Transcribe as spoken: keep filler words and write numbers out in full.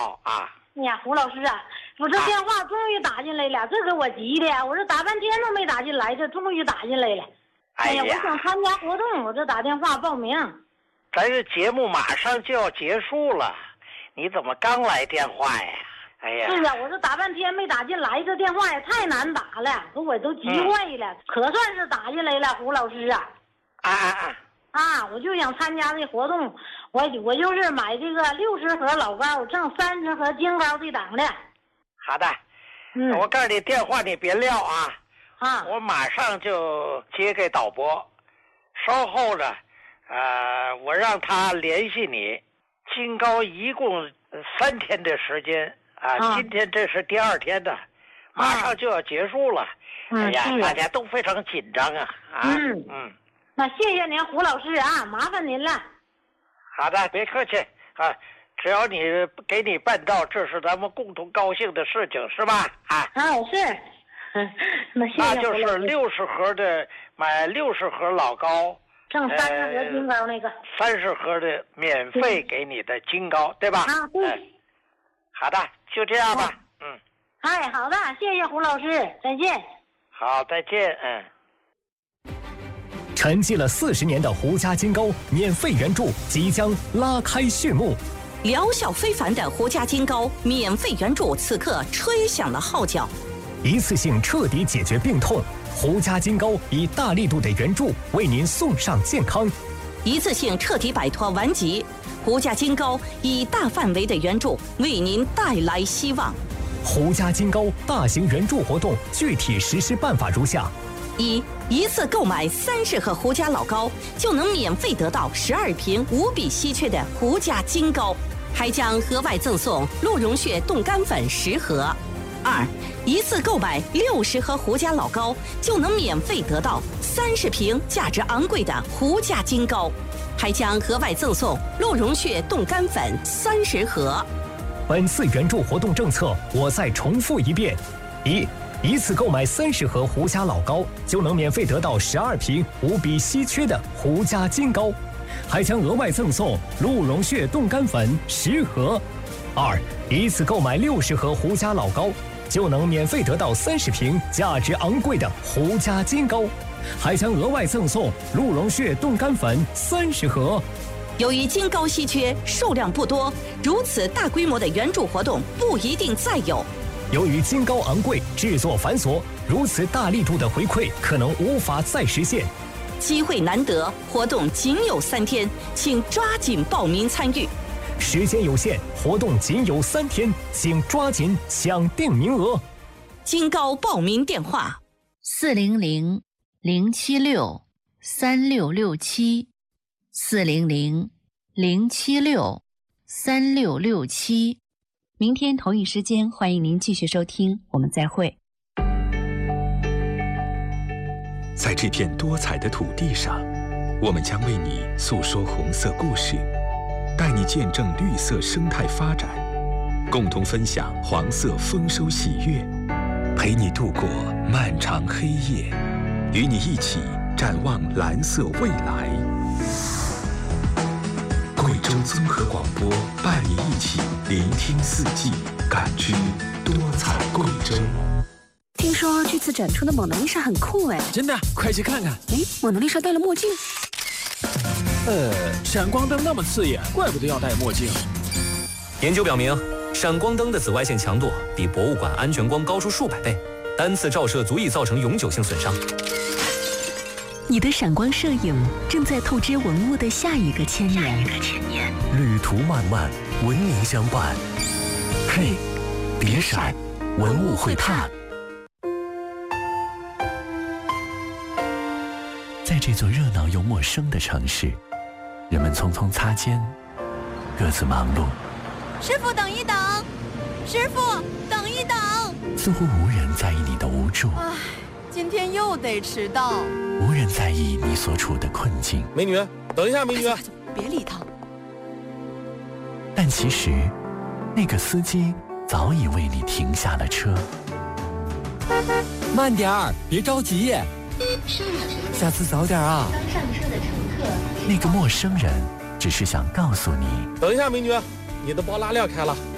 好啊！ 哎呀，胡老师啊，我这电话终于打进来了，这给我急的，我这打半天都没打进来，这终于打进来了。哎呀，我想参加活动，我这打电话报名。 咱这节目马上就要结束了，你怎么刚来电话呀？哎呀， 是啊，我这打半天没打进来，这电话也太难打了，给我都急坏了，嗯、可算是打进来了，胡老师啊！ 啊啊啊！ 啊，我就想参加这活动，我我就是买这个六十盒老高，挣三十盒金高的档的。 好的，嗯，我告诉你，电话你别撂啊， 啊， 我马上就接给导播，稍后呢，呃，我让他联系你。金高一共三天的时间啊，啊今天这是第二天的，马上就要结束了。 嗯、 哎呀， 嗯、 大家都非常紧张啊啊， 嗯嗯， 那谢谢您，胡老师啊，麻烦您了。 好的，别客气啊。只要你给你办到，这是咱们共同高兴的事情，是吧？啊， 啊是，那谢谢。 那就是六十盒的，买六十盒老高， 挣三十盒金高那个。 三十盒的免费给你的金高，对吧？ 啊，对、哎。 好的，就这样吧。嗯。 哎，好的，谢谢胡老师，再见。 好，再见。嗯。 沉寂了四十年的胡家金高免费援助即将拉开序幕。 疗效非凡的胡家金高免费援助此刻吹响了号角， 一次性彻底解决病痛，胡家金高以大力度的援助为您送上健康； 一次性彻底摆脱顽疾，胡家金高以大范围的援助为您带来希望。 胡家金高大型援助活动具体实施办法如下： 一、一次购买三十盒胡家老高，就能免费得到十二瓶无比稀缺的胡家金高，还将额外赠送鹿茸血冻干粉十盒。二、一次购买六十盒胡家老高，就能免费得到三十瓶价值昂贵的胡家金高，还将额外赠送鹿茸血冻干粉三十盒。 本次援助活动政策，我再重复一遍：一、一次购买三十盒胡家老高，就能免费得到十二瓶无比稀缺的胡家金高，还将额外赠送鹿茸血冻干粉十盒。二、一次购买六十盒胡家老高，就能免费得到三十瓶价值昂贵的胡家金高，还将额外赠送鹿茸血冻干粉三十盒。 由于金高稀缺，数量不多，如此大规模的援助活动不一定再有。 由于金高昂贵，制作繁琐，如此大力度的回馈可能无法再实现。 机会难得，活动仅有三天，请抓紧报名参与。 时间有限，活动仅有三天，请抓紧抢定名额。 金高报名电话： 四零零零七六三六六七，四零零零七六三六六七。明天同一时间，欢迎您继续收听，我们再会。 在这片多彩的土地上，我们将为你诉说红色故事，带你见证绿色生态发展，共同分享黄色丰收喜悦，陪你度过漫长黑夜，与你一起展望蓝色未来。贵州综合广播伴你一起聆听四季，感知多彩贵州。 听说这次展出的蒙娜丽莎很酷哎！ 真的，快去看看！ 哎，蒙娜丽莎戴了墨镜。 呃，闪光灯那么刺眼，怪不得要戴墨镜。 研究表明，闪光灯的紫外线强度比博物馆安全光高出数百倍，单次照射足以造成永久性损伤。 你的闪光摄影正在透支文物的下一个千年。 旅途漫漫，文明相伴。嘿，别闪，文物会探。在这座热闹又陌生的城市，人们匆匆擦肩，各自忙碌。 师傅，等一等！师傅，等一等！ 似乎无人在意你的无助。 唉，今天又得迟到。 无人在意你所处的困境。 美女，等一下，美女， 别理他。 但其实，那个司机早已为你停下了车。 慢点儿，别着急。下次早点啊。 刚上车的乘客，那个陌生人只是想告诉你， 等一下，美女，你的包拉链开了。